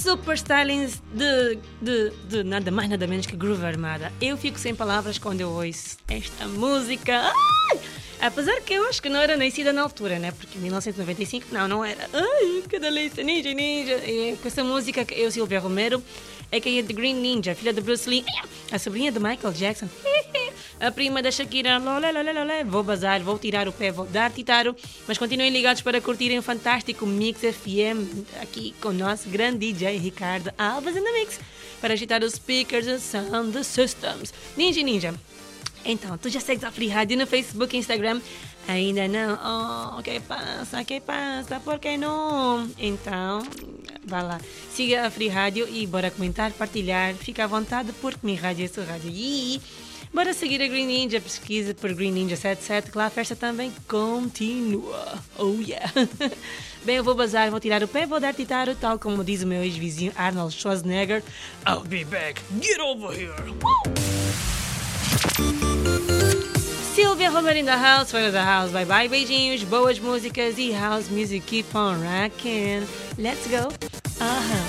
super stylings de nada mais nada menos que Groove Armada. Eu fico sem palavras quando eu ouço esta música. Ai! Apesar que eu acho que não era nascida na altura, né? Porque em 1995, não era. Ai, que delícia, Ninja. E com essa música, eu, Silvia Romero, é que é de Green Ninja, filha de Bruce Lee, a sobrinha de Michael Jackson, a prima da Shakira, vou bazar, vou tirar o pé, vou dar titaro, mas continuem ligados para curtirem o fantástico Mix FM, aqui com o nosso grande DJ Ricardo Alves in the Mix, para agitar os speakers and sound systems. Ninja. Então, tu já segues a Free Rádio no Facebook e Instagram? Ainda não? Oh, que passa, por que não? Então, vá lá, siga a Free Rádio e bora comentar, partilhar, fica à vontade porque minha rádio é sua rádio. E bora seguir a Green Ninja, pesquisa por Green Ninja 77, que lá a festa também continua. Oh yeah! Bem, eu vou bazar, vou tirar o pé, vou dar titaro, tal como diz o meu ex-vizinho Arnold Schwarzenegger. I'll be back, get over here! Silvia Romero in the house, fora da house, bye bye, beijinhos, boas músicas e house music, keep on rocking. Let's go!